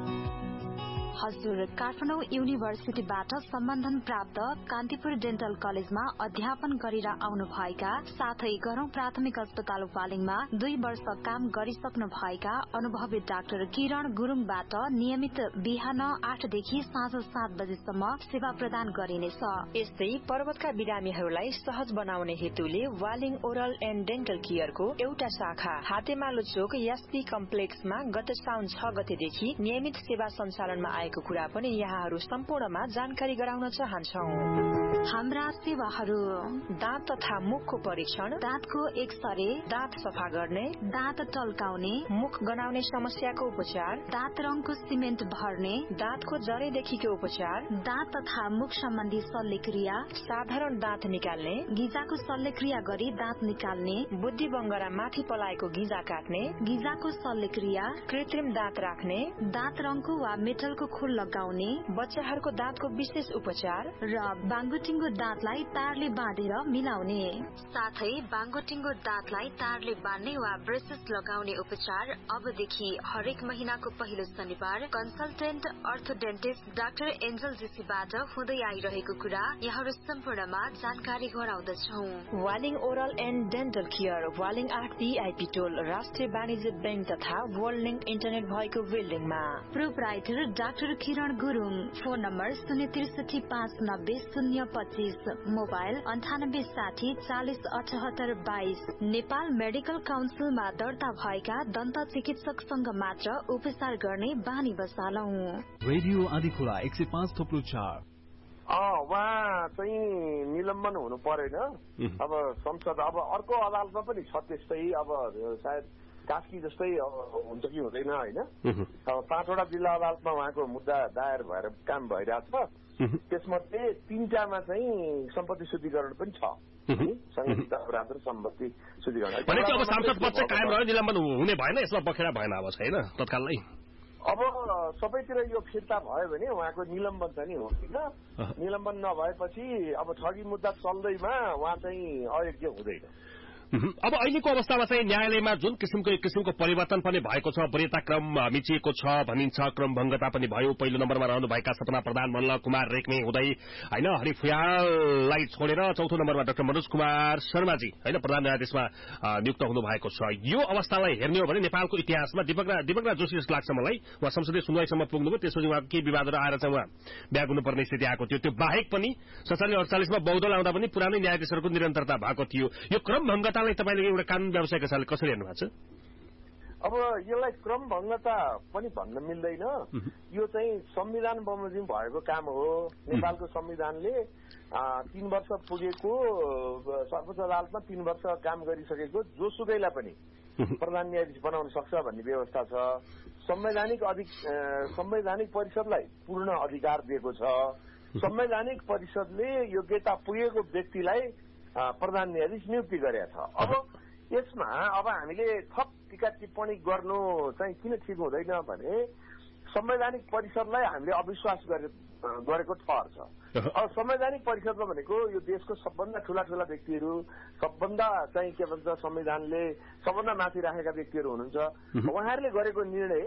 हजुर, काठमाडौँ युनिभर्सिटीबाट सम्बन्धन प्राप्त कान्तिपुर डेन्टल कलेजमा अध्यापन गरेर आउनु भएका साथै गरौं प्राथमिक अस्पताल वालिङमा 2 वर्ष काम गरिसक्नु भएका अनुभवी डाक्टर किरण गुरुङबाट नियमित बिहान 8 देखि साँझ 7 बजेसम्म सेवा प्रदान गरिनेछ। यस्तै पर्वतका बिरामीहरूलाई सहज बनाउने हेतुले वालिङ ओरल एन्ड डेन्टल केयरको एउटा शाखा हातेमालो चोक एसपी कम्प्लेक्समा गत साउन 6 गतेदेखि नियमित सेवा सञ्चालनमा को कुरा पनि यहाँहरू सम्पूर्णमा जानकारी गराउन चाहन्छौं। हाम्रा सेवाहरू: दाँत तथा मुखको परीक्षण, दाँतको एक्सरे, दाँत सफा गर्ने, दाँत टल्काउने, मुख गनाउने समस्याको उपचार, दाँत रङको सिमेन्ट भर्ने, दाँतको जरेदेखिको उपचार, दाँत तथा मुख सम्बन्धी शल्यक्रिया, साधारण दाँत निकाल्ने, गिजाको शल्यक्रिया गरी दाँत निकाल्ने, बुद्धि बङ्गरा माथि पलाएको गिजा काट्ने, गिजाको शल्यक्रिया, कृत्रिम दाँत राख्ने, दाँत रङको वा मेटलको खोल लगाउने, बच्चाहरूको दाँतको विशेष उपचार र बाङ्गोटिङ्गो दाँतलाई तारले बाँधेर मिलाउने, साथै बाङ्गोटिङ्गो दाँतलाई तारले बाँध्ने वा ब्रेसेस लगाउने उपचार अबदेखि हरेक महिनाको पहिलो शनिबार कन्सल्टेन्ट अर्थोडेन्टिस्ट डाक्टर एन्जल जेसीबाट हुँदै आइरहेको कुरा यहाँहरू सम्पूर्णमा जानकारी गराउँदछौ। Waling oral and dental care, Waling 8 VIP टोल, राष्ट्रिय वाणिज्य बैंक तथा वर्ल्ड लिङ्क इन्टरनेट भएको बिल्डिङमा। प्रोप्राइटर डाक्टर किरण Gurung, phone number 036590 025, mobile 9860 40 78 22। Nepal medical काउन्सिलमा दर्ता भएका दन्त चिकित्सकसँग मात्र उपचार गर्ने बानी बसालौं। रेडियो आदिखोला 105.4। उहाँ चाहिँ निलम्बन हुनु परेन। अब संसद अब अर्को अदालतमा पनि छ त्यस्तै, अब सायद कास्की जस्तै हुन्छ कि हुँदैन होइन। अब 5वटा जिल्ला अदालतमा उहाँको मुद्दा दायर भएर काम भइरहेछ। त्यसमध्ये 3टामा चाहिँ सम्पत्ति शुद्धिकरण पनि छ। संगठित अपराध र सम्पत्ति शुद्धिकरण। भनेपछि अब सांसद पद चाहिँ कायम रह्यो, निलम्बन हुने भएन, यसमा बखेडा भएन अब छैन तत्कालै। अब सबैतिर यो फिर्ता भयो भने उहाँको निलम्बन चाहिँ नि होइन। निलम्बन नभएपछि अब ठगी मुद्दा चल्दैमा उहाँ चाहिँ अयोग्य हुँदैन। अब अहिलेको अवस्थामा चाहिँ न्यायालयमा जुन किसिमको परिवर्तन पनि भएको छ, वरियता क्रम मिचिएको छ भनिन्छ, क्रमभङ्गता पनि भयो। पहिलो नम्बरमा रहनुभएका सपना प्रधान, मल्ल कुमार रेग्मी हुँदै होइन हरि फुयाललाई छोडेर चौथो नम्बरमा डाक्टर मनोज कुमार शर्माजी होइन प्रधान न्यायाधीशमा नियुक्त हुनु भएको छ। यो अवस्थालाई हेर्ने हो भने नेपालको इतिहासमा दीपकराज जोशी जस्तो लाग्छ मलाई। उहाँ संसदीय सुनवाईसम्म पुग्नुभयो, त्यसपछि उहाँको केही विवादहरू आएर चाहिँ उहाँ ब्याग हुनुपर्ने स्थिति आएको थियो। त्यो बाहेक पनि 47-48मा बहुदल आउँदा पनि पुरानै न्यायाधीशहरूको निरन्तरता भएको थियो। यो क्रमभङ्गतालाई तपाईले एउटा कानून व्यवसायको हिसाबले कसरी हेर्नु भएको छ? अब यसलाई क्रमभङ्गता पनि भन्न मिल्दैन। यो चाहिँ संविधान बमोजिम भएको काम हो। नेपालको संविधानले 3 वर्ष पुगेको सर्वोच्च अदालतमा 3 वर्ष काम गरिसकेको जोसुकैलाई पनि प्रधान न्यायाधीश बनाउन सक्छ भन्ने व्यवस्था छ। संवैधानिक परिषदलाई पूर्ण अधिकार दिएको छ। संवैधानिक परिषदले योग्यता पुगेको व्यक्तिलाई प्रधान न्यायाधीश नियुक्ति गरेका छ। अब यसमा अब हामीले थप टीका टिप्पणी गर्नु चाहिँ किन ठिक हुँदैन भने संवैधानिक परिषदलाई हामीले अविश्वास गरेको ठहर छ। अब संवैधानिक परिषदमा भनेको यो देशको सबभन्दा ठूला व्यक्तिहरू, सबभन्दा चाहिँ के भन्छ संविधानले सबभन्दा माथि राखेका व्यक्तिहरू हुनुहुन्छ। उहाँहरूले गरेको निर्णय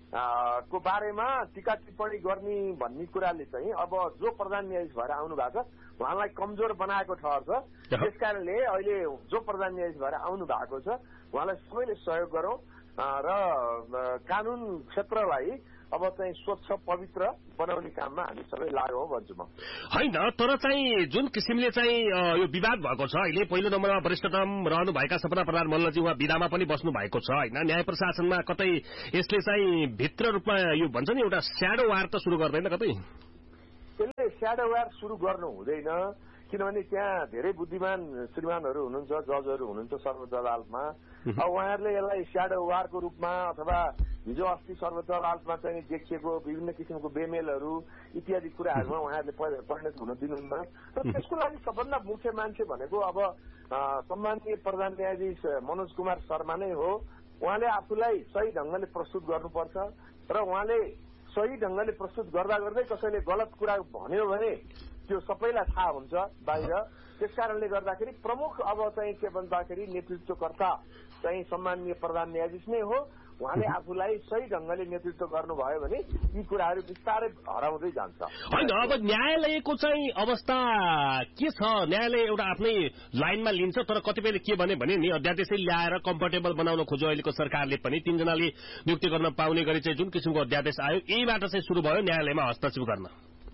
को बारेमा टीका टिप्पणी गर्ने भन्ने कुराले चाहिँ अब जो प्रधान न्यायाधीश भएर आउनु भएको छ उहाँलाई कमजोर बनाएको ठहर छ। त्यसकारणले अहिले जो प्रधान न्यायाधीश भएर आउनु भएको छ उहाँलाई सबैले सहयोग गरौं र कानून क्षेत्रलाई अब चाहिँ स्वच्छ पवित्र बनाउने काममा हामी सबै लाग्यौं भन्छु म। हैन, तर चाहिँ जुन किसिमले चाहिँ यो विवाद भएको छ अहिले, पहिलो नम्बरमा वरिष्ठतम रहनुभएका सपना प्रधान मल्लजी उहाँ विधामा पनि बस्नु भएको छ हैन। न्याय प्रशासनमा कतै यसले चाहिँ भित्र रूपमा यो भन्छ नि एउटा स्याडो वार त सुरु गर्दैन कतै? त्यसले स्याडो वार सुरु गर्नु हुँदैन, किनभने त्यहाँ धेरै बुद्धिमान श्रीमानहरू हुनुहुन्छ, जजहरू हुनुहुन्छ सर्वोच्च अदालतमा। अब उहाँहरूले यसलाई स्याडो वारको रूपमा अथवा हिजो अस्ति सर्वोच्च अदालतमा चाहिँ देखिएको विभिन्न किसिमको बेमेलहरू इत्यादि कुराहरूमा उहाँहरूले परिणत हुन दिनुहुन्न। र त्यसको लागि सबभन्दा मुख्य मान्छे भनेको अब सम्माननीय प्रधान न्यायाधीश मनोज कुमार शर्मा नै हो। उहाँले आफूलाई सही ढंगले प्रस्तुत गर्नुपर्छ र उहाँले सही ढंगले प्रस्तुत गर्दा गर्दै कसैले गलत कुरा भन्यो भने त्यो सबैलाई थाहा हुन्छ बाहिर। त्यसकारणले गर्दाखेरि प्रमुख अब चाहिँ के भन्दाखेरि नेतृत्वकर्ता चाहिँ सम्माननीय प्रधान न्यायाधीश नै हो। उहाँले आफूलाई सही ढंगले नेतृत्व गर्नुभयो भने यी कुराहरू बिस्तारै हराउँदै जान्छ। हैन, अब न्यायालयको चाहिँ अवस्था के छ? न्यायालय एउटा आफ्नै लाइनमा लिन्छ, तर कतिपयले के भने नि अध्यादेशै ल्याएर कम्फर्टेबल बनाउन खोज्यो अहिलेको सरकारले पनि। 3 जनाले नियुक्ति गर्न पाउने गरी चाहिँ जुन किसिमको अध्यादेश आयो यहीबाट चाहिँ सुरु भयो न्यायालयमा हस्तक्षेप गर्न।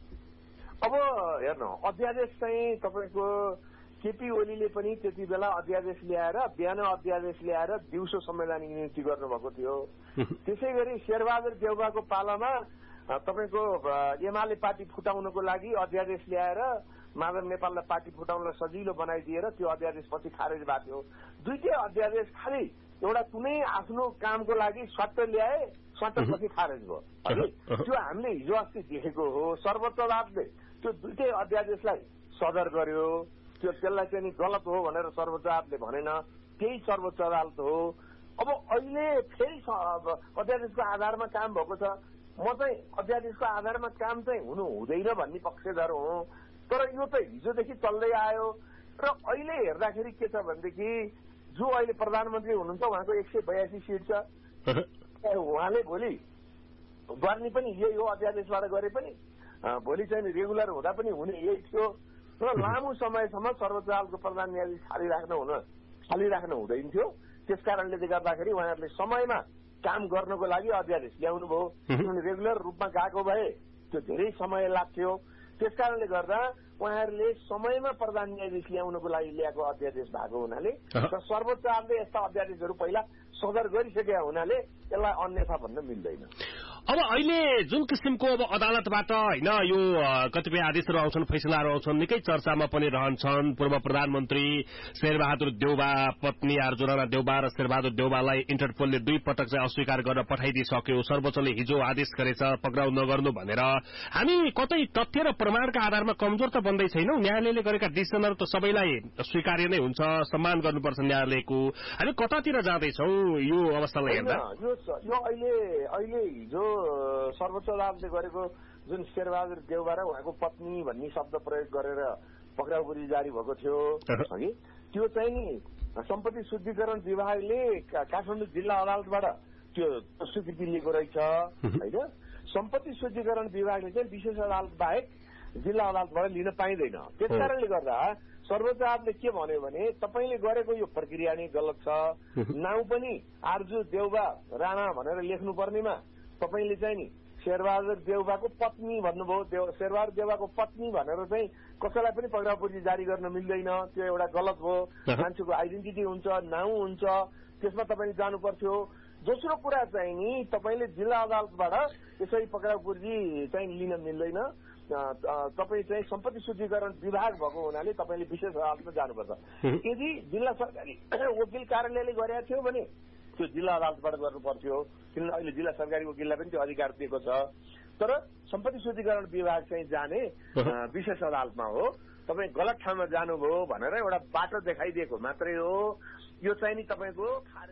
अब हेर्नु, अध्यादेश चाहिँ तपाईको केपी ओलीले पनि त्यति बेला अध्यादेश ल्याएर बिहान अध्यादेश ल्याएर दिउँसो संवैधानिक नियुक्ति गर्नुभएको थियो। त्यसै गरी शेरबहादुर देउवाको पालामा तपाईको एमाले पार्टी फुटाउनको लागि अध्यादेश ल्याएर माधव नेपाललाई पार्टी फुटाउनलाई सजिलो बनाइदिएर त्यो अध्यादेश पछि खारेज भएको थियो। दुईटै अध्यादेश खालि एउटा कुनै आफ्नो कामको लागि स्वाट ल्याए, स्वाट पछि खारेज भयो। त्यो हामीले हिजो अस्ति देखेको हो। सर्वोच्च अदालतले त्यो दुईटै अध्यादेशलाई सदर गर्यो। त्यसलाई चाहिँ गलत हो भनेर सर्वोच्च अदालतले भनेन, त्यही सर्वोच्च अदालत हो। अब अहिले फेरि अध्यादेशको आधारमा काम भएको छ। म चाहिँ अध्यादेशको आधारमा काम चाहिँ हुनु हुँदैन भन्ने पक्षधर हुँ, तर यो त हिजोदेखि चल्दै आयो र अहिले हेर्दाखेरि के छ भनेदेखि जो अहिले प्रधानमन्त्री हुनुहुन्छ उहाँको 182 सिट छ। उहाँले भोलि गर्ने पनि यही हो, अध्यादेशबाट गरे पनि भोलि चाहिँ रेगुलर हुँदा पनि हुने यही थियो र लामो समयसम्म सर्वोच्च अदालतको प्रधान न्यायाधीश खाली राख्न हुँदैन थियो। त्यसकारणले गर्दाखेरि उहाँहरूले समयमा काम गर्नको लागि अध्यादेश ल्याउनु भयो। किनभने रेगुलर रूपमा गएको भए त्यो धेरै समय लाग्थ्यो। त्यसकारणले गर्दा उहाँहरूले समयमा प्रधान न्यायाधीश ल्याउनको लागि ल्याएको अध्यादेश भएको हुनाले र सर्वोच्च अदालतले यस्ता अध्यादेशहरू पहिला सदर गरिसकेका हुनाले यसलाई अन्यथा भन्न मिल्दैन। अब अहिले जुन किसिमको अब अदालतबाट हैन यो कतिपय आदेशहरू आउँछन्, फैसलाहरू आउँछन्, निकै चर्चामा पनि रहन्छन्। पूर्व प्रधानमन्त्री शेरबहादुर देउवा, पत्नी अर्जुना देउवा र शेरबहादुर देउवालाई इन्टरपोलले 2 पटक चाहिँ अस्वीकार गर्न पठाइदिइसक्यो। सर्वोच्चले हिजो आदेश गरेछ पक्राउ नगर्नु भनेर। हामी कतै तथ्य र प्रमाणका आधारमा कमजोर त बन्दै छैनौं। न्यायालयले गरेका डिसिजनहरू त सबैलाई स्वीकार्य नै हुन्छ, सम्मान गर्नुपर्छ न्यायालयको। हामी कतातिर जाँदैछौँ यो अवस्थालाई हेर्दा? यो अहिले हिजो सर्वोच्च अदालतले गरेको जुन शेरबहादुर देउवा र उहाँको पत्नी भन्ने शब्द प्रयोग गरेर पक्राउपुरी जारी भएको थियो हगि, त्यो चाहिँ नि सम्पत्ति शुद्धिकरण विभागले काठमाडौँ जिल्ला अदालतबाट त्यो स्वीकृति लिएको रहेछ हैन। सम्पत्ति शुद्धिकरण विभागले चाहिँ विशेष अदालत बाहेक जिल्ला अदालतबाट लिन पाइँदैन। त्यसकारणले गर्दा सर्वोच्च अदालतले के भन्यो भने तपाईले गरेको यो प्रक्रिया नै गलत छ। नाउँ पनि आर्जु देउवा राणा भनेर लेख्नु पर्नेमा तपाईले चाहिँ नि शेरबहादुर देउवाको पत्नी भन्नुभयो। शेरबहादुर देउवाको पत्नी भनेर चाहिँ कसैलाई पनि पक्राउपुर्जी जारी गर्न मिल्दैन, त्यो एउटा गलत हो। मान्छेको आइडेन्टिटी हुन्छ, नाउँ हुन्छ, त्यसमा तपाईले जानु पर्थ्यो। दोस्रो कुरा चाहिँ नि तपाईले जिल्ला अदालतबाट यसरी पक्राउपुर्जी चाहिँ लिन मिल्दैन। तपाईँ चाहिँ सम्पत्ति शुद्धिकरण विभाग भएको हुनाले तपाईँले विशेष अदालतमा जानुपर्छ। यदि जिल्ला सरकारी वकिल कार्यालयले गरेका थियो भने त्यो जिल्ला अदालतबाट गर्नु पर्थ्यो, किनभने अहिले जिल्ला सरकारी वकिललाई पनि त्यो अधिकार दिएको छ। तर सम्पत्ति शुद्धिकरण विभाग चाहिँ जाने विशेष अदालतमा हो। तपाईँ गलत ठाउँमा जानुभयो भनेर एउटा बाटो देखाइदिएको मात्रै हो। यो चाहिँ नि तपाईँको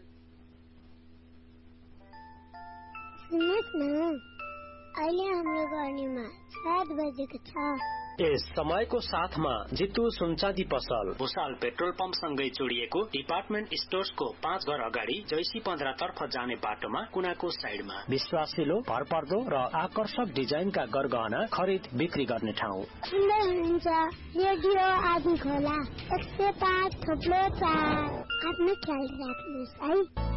सुन्नुहोस् न, अहिले हाम्रो गर्नेमा 7 बजेको छ। यस समयको साथमा जितु सुनचाँदी पसल भुसाल पेट्रोल पम्प सँगै जोडिएको डिपार्टमेन्ट स्टोर्सको 5 घर अगाडि जैसी 15 तर्फ जाने बाटोमा कुनाको साइडमा विश्वासिलो भरपर्दो र आकर्षक डिजाइनका गरगहना खरिद बिक्री गर्ने ठाउँ। सुन्दै हुनुहुन्छ रेडियो आदि खोला 105.4। आफ्नो ख्याल राख्नुहोस् है।